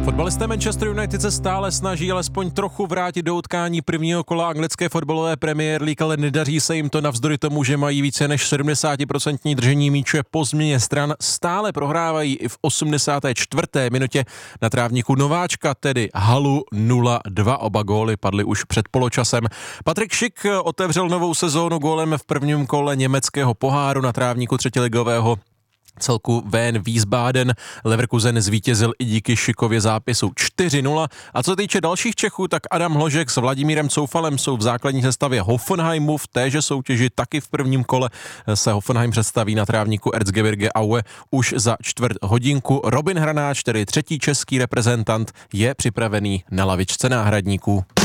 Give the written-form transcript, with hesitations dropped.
Fotbalisté Manchester United se stále snaží alespoň trochu vrátit do utkání prvního kola anglické fotbalové Premier League, ale nedaří se jim to navzdory tomu, že mají více než 70% držení míče po změně stran. Stále prohrávají i v 84. minutě na trávníku nováčka, tedy Hullu 0-2. Oba góly padly už před poločasem. Patrik Schick otevřel novou sezónu gólem v prvním kole německého poháru na trávníku třetiligového celku Wien Wiesbaden. Leverkusen zvítězil i díky Schickově zápisu 4-0. A co týče dalších Čechů, tak Adam Hložek s Vladimírem Coufalem jsou v základní sestavě Hoffenheimu. V téže soutěži taky v prvním kole se Hoffenheim představí na trávníku Erzgebirge Aue už za čtvrt hodinku. Robin Hranáč, tedy třetí český reprezentant, je připravený na lavičce náhradníků.